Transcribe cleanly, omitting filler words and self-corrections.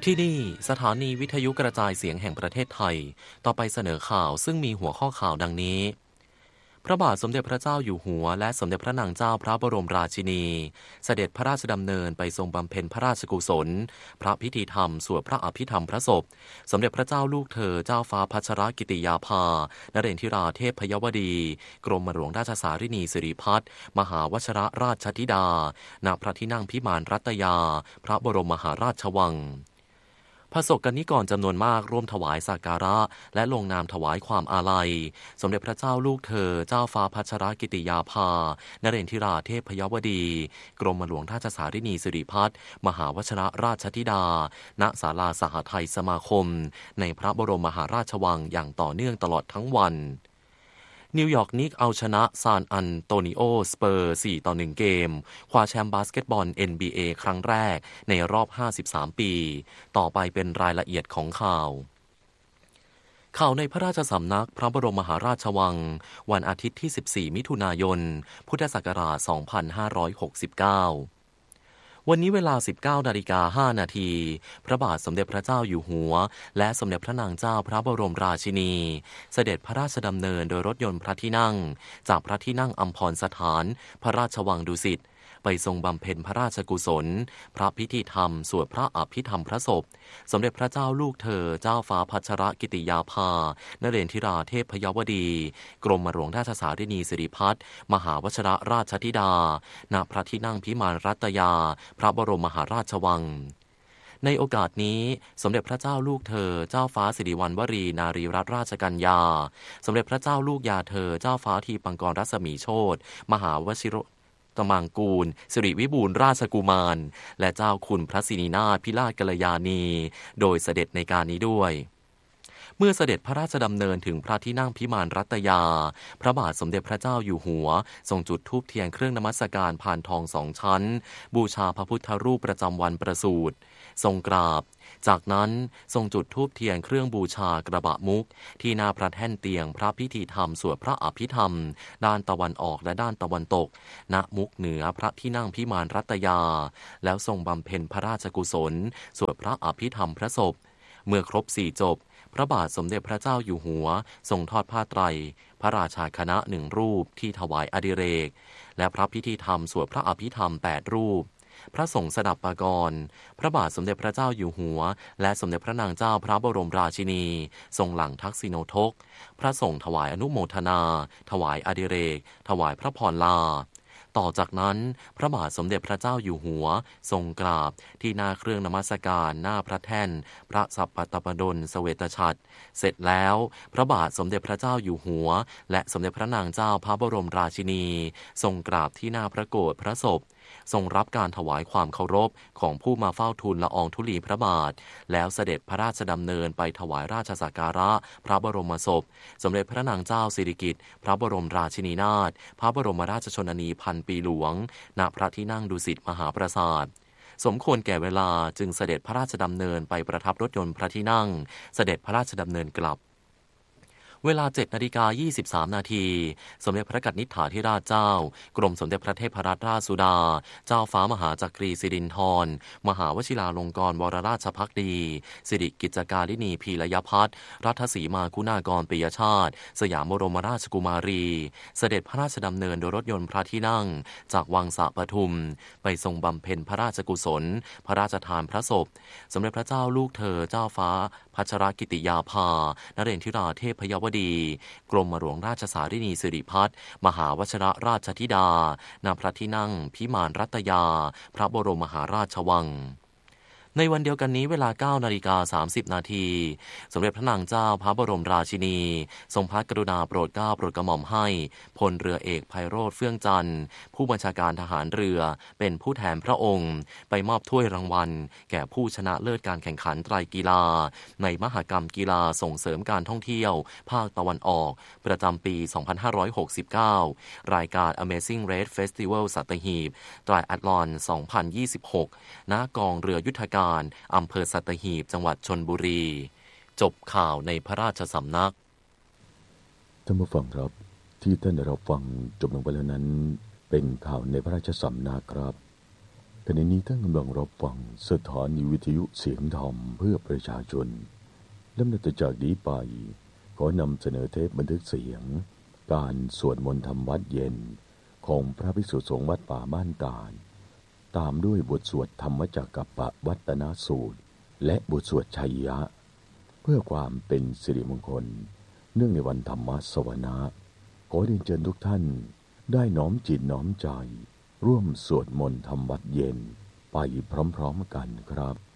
ที่นี่สถานีวิทยุกระจายเสียงแห่งประเทศไทยต่อไปเสนอข่าวซึ่งมีหัวข้อข่าวดังนี้พระบาทสมเด็จพระเจ้าอยู่หัวและสมเด็จพระนางเจ้าพระบรมราชินีเสด็จพระราชดำเนินไปทรงบำเพ็ญพระราชกุศลพระพิธีธรรมสวดพระอภิธรรมพระศพสมเด็จพระเจ้าลูกเธอเจ้าฟ้าพัชรกิติยาภานเรนทิราเทพยวดีกรมหลวงราชสารินีสิริพัฒน์มหาวชรราชธิดาณพระที่นั่งพิมานรัตยาพระบรมมหาราชวังพระสกนิกรจำนวนมากร่วมถวายสักการะและลงนามถวายความอาลัยสมเด็จพระเจ้าลูกเธอเจ้าฟ้าพัชรกิติยาภานเรนทิราเทพยวดีกรมหลวงราชสารินีสิริพัฒน์มหาวชรราชธิดาณศาลาสหทัยสมาคมในพระบรมมหาราชวังอย่างต่อเนื่องตลอดทั้งวันนิวยอร์กนิกเอาชนะซานอันโตนิโอสเปอร์4-1เกมคว้าแชมป์บาสเกตบอล NBA ครั้งแรกในรอบ53ปีต่อไปเป็นรายละเอียดของข่าวในพระราชสำนักพระบรมมหาราชวังวันอาทิตย์ที่14มิถุนายนพุทธศักราช2569วันนี้เวลา 19:05 น.พระบาทสมเด็จพระเจ้าอยู่หัวและสมเด็จพระนางเจ้าพระบรมราชินีเสด็จพระราชดำเนินโดยรถยนต์พระที่นั่งจากพระที่นั่งอัมพรสถานพระราชวังดุสิตไปทรงบำเพ็ญพระราชกุศลพระพิธีธรรมสวดพระอภิธรรมพระศพสมเด็จพระเจ้าลูกเธอเจ้าฟ้าพัชรกิติยาภานเรนทิราเทพยวดีกรมหลวงราชสารินีสิริพัฒน์มหาวชรราชธิดาณพระที่นั่งพิมานรัตยาพระบรมมหาราชวังในโอกาสนี้สมเด็จพระเจ้าลูกเธอเจ้าฟ้าสิริวัณวรีนารีรัตนราชกัญญาสมเด็จพระเจ้าลูกยาเธอเจ้าฟ้าทีปังกรรัศมีโชติมหาวชิรตมังกูลสิริวิบูลย์ราชกุมารและเจ้าคุณพระสินีนาถพิราชกัลยาณีโดยเสด็จในการนี้ด้วยเมื่อเสด็จพระราชดำเนินถึงพระที่นั่งพิมานรัตยาพระบาทสมเด็จพระเจ้าอยู่หัวทรงจุดธูปเทียนเครื่องนมัสการผ่านทอง2 ชั้นบูชาพระพุทธรูปประจำวันประสูติทรงกราบจากนั้นทรงจุดธูปเทียนเครื่องบูชากระบะมุกที่หน้าพระแท่นเตียงพระพิธีธรรมสวดพระอภิธรรมด้านตะวันออกและด้านตะวันตกณมุกเหนือพระที่นั่งพิมานรัตยาแล้วทรงบำเพ็ญพระราชกุศลสวดพระอภิธรรมพระศพเมื่อครบ4 จบพระบาทสมเด็จพระเจ้าอยู่หัวทรงทอดผ้าไตรพระราชาคณะ1 รูปที่ถวายอดิเรกและพระพิธีธรรมสวดพระอภิธรรม8 รูปพระสงฆ์สดับปากรพระบาทสมเด็จพระเจ้าอยู่หัวและสมเด็จพระนางเจ้าพระบรมราชินีทรงหลังทักษิโนทกพระสงฆ์ถวายอนุโมทนาถวายอดิเรกถวายพระพรลาต่อจากนั้นพระบาทสมเด็จพระเจ้าอยู่หัวทรงกราบที่หน้าเครื่องนมัสการหน้าพระแท่นพระสัปปตปดลเสวตฉัตรเสร็จแล้วพระบาทสมเด็จพระเจ้าอยู่หัวและสมเด็จพระนางเจ้าพระบรมราชินีทรงกราบที่หน้าพระโกฐพระศพทรงรับการถวายความเคารพของผู้มาเฝ้าทูลละอองธุลีพระบาทแล้วเสด็จพระราชดำเนินไปถวายราชสักการะพระบรมศพสมเด็จพระนางเจ้าสิริกิติ์พระบรมราชินีนาถพระบรมราชชนนีพันปีหลวงณพระที่นั่งดุสิตมหาปราสาทสมควรแก่เวลาจึงเสด็จพระราชดำเนินไปประทับรถยนต์พระที่นั่งเสด็จพระราชดำเนินกลับเวลา 7:23 น.สมเด็จพระกัณฑิฐาธิราชเจ้ากรมสมเด็จพระเทพรัตนราชสุดาเจ้าฟ้ามหาจักรีสิรินธรมหาวชิราลงกรณ์วรราชภักดีสิริกิจการินีพีรยพัฒน์รัฐสีมาคุณากรปิยชาติสยามบรมราชกุมารีเสด็จพระราชดำเนินโดยรถยนต์พระที่นั่งจากวังสะปทุมไปทรงบำเพ็ญพระราชกุศลพระราชทานพระศพสมเด็จพระเจ้าลูกเธอเจ้าฟ้าพัชรกิติยาภานเรนทิราเทพยวดีกรมหลวงราชสารินีสิริพัฒน์มหาวชรราชธิดาณพระที่นั่งพิมานรัตยาพระบรมมหาราชวังในวันเดียวกันนี้เวลา 9:30 น.สมเด็จพระนางเจ้าพระบรมราชินีทรงพระกรุณาโปรดเกล้าโปรดกระหม่อมให้พลเรือเอกไพโรจน์เฟื่องจันทร์ผู้บัญชาการทหารเรือเป็นผู้แทนพระองค์ไปมอบถ้วยรางวัลแก่ผู้ชนะเลิศการแข่งขันไตรกีฬาในมหกรรมกีฬาส่งเสริมการท่องเที่ยวภาคตะวันออกประจำปี 2569 รายการ Amazing Race Festival สัตหีบไตรแอธลอน 2026 ณ กองเรือยุทธการอำเภอสัตหีบจังหวัดชลบุรีจบข่าวในพระราชสำนักท่านผู้ฟังครับที่ท่านได้รับฟังจบลงไปแล้วนั้นเป็นข่าวในพระราชสำนักครับขณะนี้ท่านกำลังรับฟังสถานีวิทยุเสียงธรรมเพื่อประชาชนลำดับจากนี้ไปขอนำเสนอเทปบันทึกเสียงการสวดมนต์ธรรมวัดเย็นของพระภิกษุสงฆ์วัดป่าบ้านตาลตามด้วยบทสวดธรรมจักกัปปวัตนสูตรและบทสวดชัยยะเพื่อความเป็นสิริมงคลเนื่องในวันธรรมสวนะขอเรียนเชิญทุกท่านได้น้อมจิตน้อมใจร่วมสวดมนต์ธรรมวัดเย็นไปพร้อมๆกันครับ